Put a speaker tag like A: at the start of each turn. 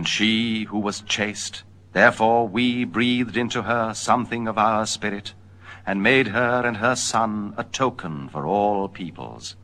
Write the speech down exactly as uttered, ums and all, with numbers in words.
A: And she who was chaste, therefore we breathed into her something of our spirit, and made her and her son a token for all peoples,